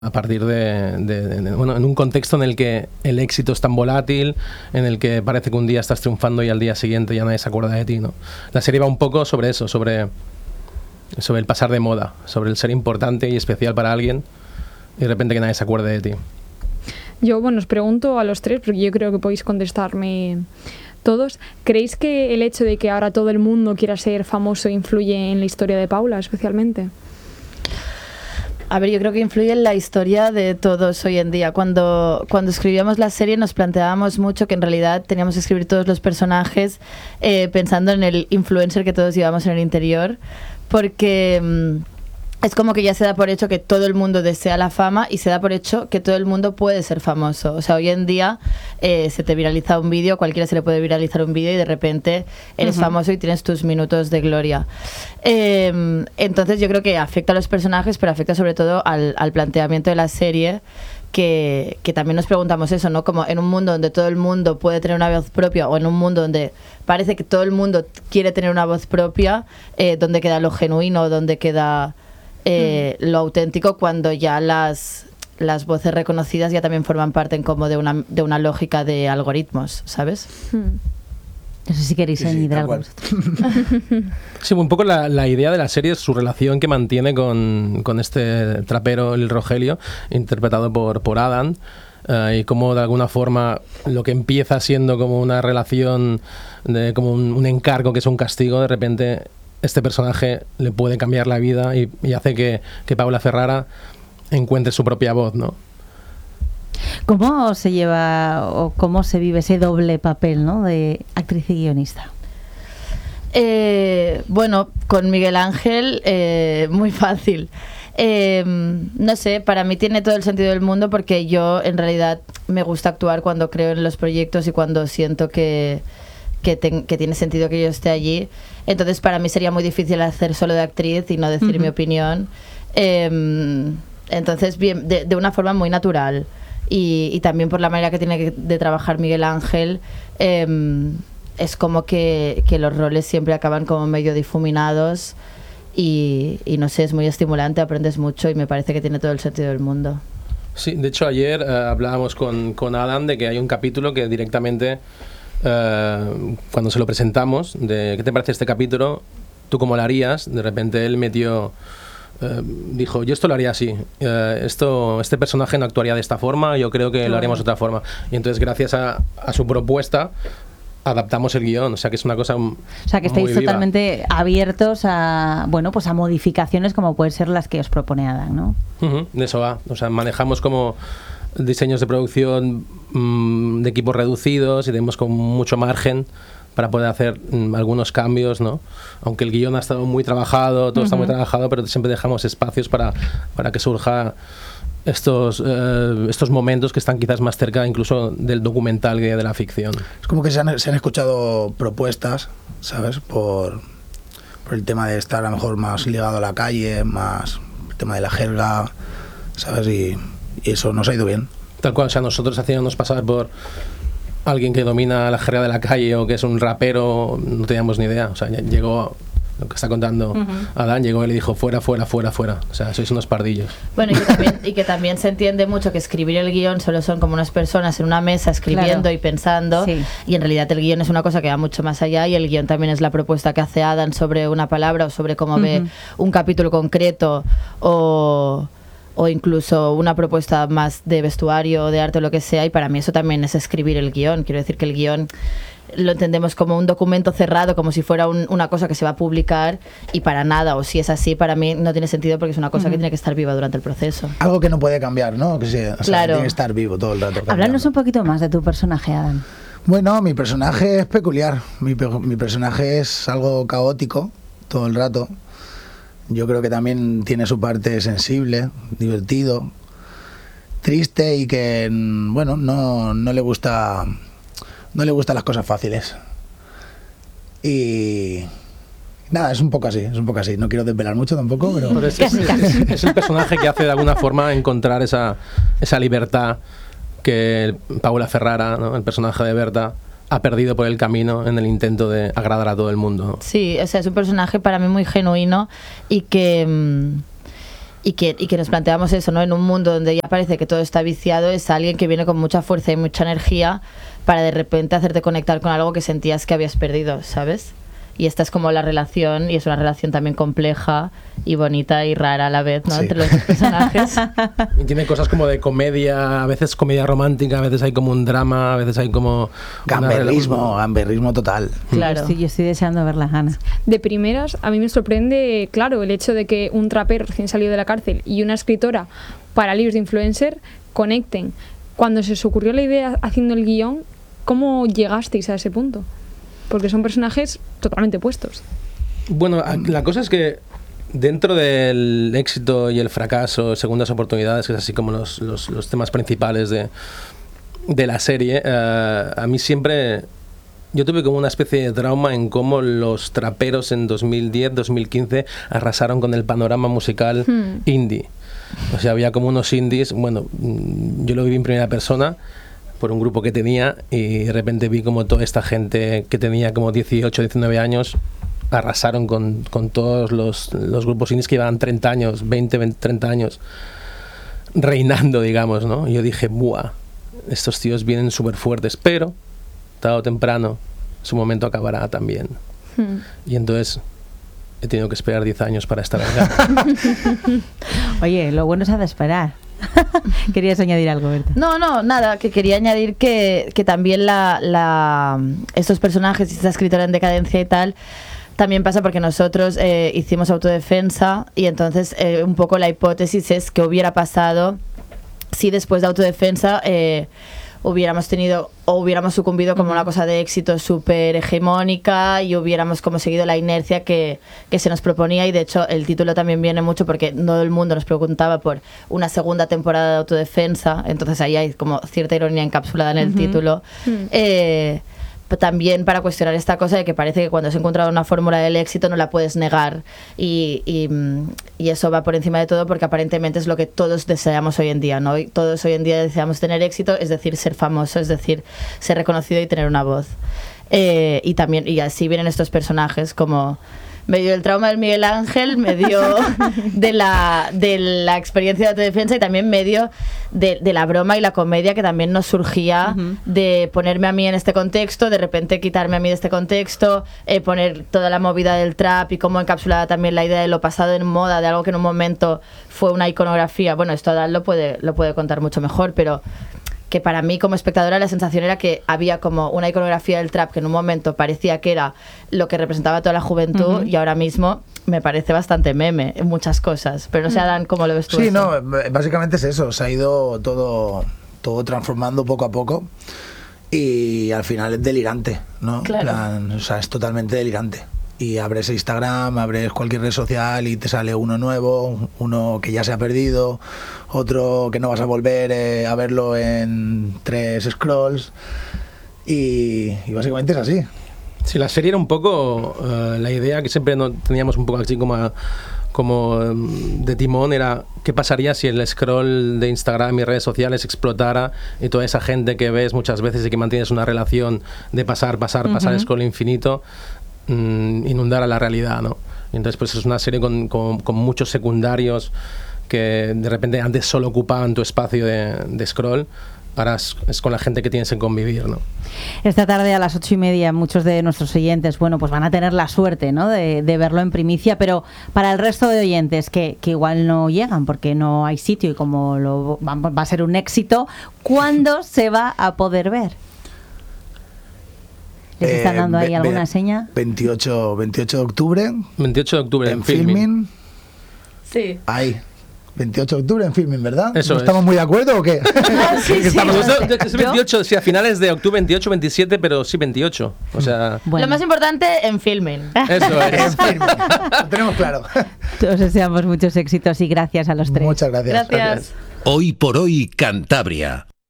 a partir bueno, en un contexto en el que el éxito es tan volátil, en el que parece que un día estás triunfando y al día siguiente ya nadie se acuerda de ti, ¿no? La serie va un poco sobre eso, sobre el pasar de moda, sobre el ser importante y especial para alguien y de repente que nadie se acuerde de ti. Yo, bueno, os pregunto a los tres, porque yo creo que podéis contestarme todos. ¿Creéis que el hecho de que ahora todo el mundo quiera ser famoso influye en la historia de Paula especialmente? A ver, yo creo que influye en la historia de todos hoy en día. Cuando escribíamos la serie nos planteábamos mucho que en realidad teníamos que escribir todos los personajes pensando en el influencer que todos llevamos en el interior, porque es como que ya se da por hecho que todo el mundo desea la fama y se da por hecho que todo el mundo puede ser famoso. O sea, hoy en día se te viraliza un vídeo, cualquiera se le puede viralizar un vídeo y de repente eres famoso y tienes tus minutos de gloria. Entonces yo creo que afecta a los personajes, pero afecta sobre todo al planteamiento de la serie, que también nos preguntamos eso, ¿no? Como en un mundo donde todo el mundo puede tener una voz propia, o en un mundo donde parece que todo el mundo quiere tener una voz propia, ¿dónde queda lo genuino? ¿Dónde queda lo auténtico cuando ya las voces reconocidas ya también forman parte como de una lógica de algoritmos, ¿sabes? No sé si queréis añadir algo vosotros. Sí, un poco la idea de la serie es su relación que mantiene con este trapero, el Rogelio, interpretado por Adam, y cómo de alguna forma lo que empieza siendo como una relación, como un encargo que es un castigo, de repente este personaje le puede cambiar la vida y hace que Paula Ferrara encuentre su propia voz, ¿no? ¿Cómo se lleva o cómo se vive ese doble papel, ¿no?, de actriz y guionista? Bueno, con Miguel Ángel muy fácil. No sé, para mí tiene todo el sentido del mundo porque yo en realidad me gusta actuar cuando creo en los proyectos y cuando siento que tiene sentido que yo esté allí. Entonces para mí sería muy difícil hacer solo de actriz y no decir mi opinión. Entonces bien, de una forma muy natural y también por la manera que tiene de trabajar Miguel Ángel, es como que los roles siempre acaban como medio difuminados y no sé, es muy estimulante, aprendes mucho y me parece que tiene todo el sentido del mundo. Sí, de hecho ayer hablábamos con Adam de que hay un capítulo que directamente cuando se lo presentamos, de ¿qué te parece este capítulo? ¿Tú cómo lo harías? De repente él dijo, yo esto lo haría así, este personaje no actuaría de esta forma, yo creo que lo haríamos de otra forma. Y entonces gracias a su propuesta adaptamos el guión, o sea que es una cosa muy viva. O sea que estáis totalmente abiertos a, bueno, pues a modificaciones como pueden ser las que os propone Adam, ¿no? De eso va, o sea, manejamos como diseños de producción de equipos reducidos y tenemos con mucho margen para poder hacer algunos cambios, ¿no? Aunque el guión ha estado muy trabajado, todo está muy trabajado, pero siempre dejamos espacios para que surja estos momentos que están quizás más cerca incluso del documental que de la ficción. Es como que se han escuchado propuestas, ¿sabes? Por el tema de estar a lo mejor más ligado a la calle, más el tema de la jerga, ¿sabes? Y eso nos ha ido bien. Tal cual, o sea, nosotros haciéndonos pasar por alguien que domina la jerga de la calle o que es un rapero, no teníamos ni idea. O sea, llegó lo que está contando Adán, llegó él y dijo fuera, fuera, fuera, fuera. O sea, sois unos pardillos. Bueno, y que también se entiende mucho que escribir el guión solo son como unas personas en una mesa escribiendo y pensando, y en realidad el guión es una cosa que va mucho más allá, y el guión también es la propuesta que hace Adán sobre una palabra o sobre cómo ve un capítulo concreto o incluso una propuesta más de vestuario, de arte o lo que sea, y para mí eso también es escribir el guión. Quiero decir que el guión lo entendemos como un documento cerrado, como si fuera una cosa que se va a publicar, y para nada, o si es así, para mí no tiene sentido porque es una cosa que tiene que estar viva durante el proceso. Algo que no puede cambiar, ¿no? Que sea, claro. Tiene que estar vivo todo el rato. Háblanos un poquito más de tu personaje, Adam. Bueno, mi personaje es peculiar. Mi personaje es algo caótico todo el rato. Yo creo que también tiene su parte sensible, divertido, triste y que, bueno, no le gustan las cosas fáciles. Y nada, es un poco así. No quiero desvelar mucho tampoco, pero es el personaje que hace de alguna forma encontrar esa libertad que Paula Ferrara, ¿no?, el personaje de Berta, ha perdido por el camino en el intento de agradar a todo el mundo. Sí, o sea, es un personaje para mí muy genuino y que y que nos planteamos eso, ¿no? En un mundo donde ya parece que todo está viciado, es alguien que viene con mucha fuerza y mucha energía para de repente hacerte conectar con algo que sentías que habías perdido, ¿sabes? Y esta es como la relación, y es una relación también compleja y bonita y rara a la vez, ¿no? Sí. Entre los dos personajes. Y tiene cosas como de comedia, a veces comedia romántica, a veces hay como un drama, a veces hay como... Gamberrismo total. Claro. Yo estoy deseando verla, Ana. De primeras, a mí me sorprende, claro, el hecho de que un trapero recién salido de la cárcel y una escritora para libros de influencer conecten. Cuando se os ocurrió la idea haciendo el guión, ¿cómo llegasteis a ese punto? Porque son personajes totalmente opuestos. Bueno, la cosa es que dentro del éxito y el fracaso, segundas oportunidades, que es así como los temas principales de la serie, a mí siempre... Yo tuve como una especie de trauma en cómo los traperos en 2010, 2015 arrasaron con el panorama musical indie. O sea, había como unos indies, bueno, yo lo viví en primera persona por un grupo que tenía y de repente vi como toda esta gente que tenía como 18, 19 años arrasaron con todos los grupos indies que llevaban 30 años, 20, 30 años reinando, digamos, ¿no? Y yo dije, ¡buah! Estos tíos vienen súper fuertes, pero tarde o temprano su momento acabará también. Y entonces he tenido que esperar 10 años para estar acá. Oye, lo bueno es de esperar. ¿Querías añadir algo, Berta? No, nada, que quería añadir que también estos personajes y esta escritora en decadencia y tal, también pasa porque nosotros hicimos autodefensa y entonces un poco la hipótesis es que hubiera pasado si después de autodefensa hubiéramos tenido o hubiéramos sucumbido como una cosa de éxito súper hegemónica y hubiéramos como seguido la inercia que se nos proponía, y de hecho el título también viene mucho porque todo el mundo nos preguntaba por una segunda temporada de autodefensa, entonces ahí hay como cierta ironía encapsulada en el título. También para cuestionar esta cosa de que parece que cuando has encontrado una fórmula del éxito no la puedes negar y eso va por encima de todo porque aparentemente es lo que todos deseamos hoy en día, ¿no? Todos hoy en día deseamos tener éxito, es decir, ser famoso, es decir, ser reconocido y tener una voz. Y así vienen estos personajes como... medio del trauma del Miguel Ángel, medio de la experiencia de autodefensa y también medio de la broma y la comedia que también nos surgía de ponerme a mí en este contexto, de repente quitarme a mí de este contexto, poner toda la movida del trap y cómo encapsulada también la idea de lo pasado en moda, de algo que en un momento fue una iconografía. Bueno, esto Adán lo puede contar mucho mejor, pero... que para mí como espectadora la sensación era que había como una iconografía del trap que en un momento parecía que era lo que representaba toda la juventud y ahora mismo me parece bastante meme en muchas cosas, pero no sé, Adán, ¿cómo lo ves tú? Sí, eso? no, básicamente es eso, se ha ido todo transformando poco a poco y al final es delirante, ¿no? Claro. O sea, es totalmente delirante. Y abres Instagram, abres cualquier red social y te sale uno nuevo, uno que ya se ha perdido, otro que no vas a volver a verlo en 3 scrolls y básicamente es así. Sí, la serie era un poco la idea que siempre teníamos un poco así como de timón, era qué pasaría si el scroll de Instagram y redes sociales explotara y toda esa gente que ves muchas veces y que mantienes una relación de pasar scroll infinito inundar a la realidad, ¿no? Y entonces pues es una serie con muchos secundarios que de repente antes solo ocupaban tu espacio de scroll, ahora es con la gente que tienes que convivir, ¿no? Esta tarde a las 8:30 muchos de nuestros oyentes, bueno, pues van a tener la suerte, ¿no?, de verlo en primicia, pero para el resto de oyentes que igual no llegan porque no hay sitio y como va a ser un éxito, ¿cuándo se va a poder ver? ¿Les están dando ahí alguna seña? 28 de octubre. 28 de octubre en Filmin. Sí. Ahí. 28 de octubre en Filmin, ¿verdad? Eso ¿No estamos muy de acuerdo o qué? Sí. Es 28, sí, a finales de octubre, 28, 27, pero sí 28. O sea... Bueno. Lo más importante en Filmin. Eso es. En Filmin. Lo tenemos claro. Os deseamos muchos éxitos y gracias a los tres. Muchas gracias. Gracias. Hoy por hoy, Cantabria.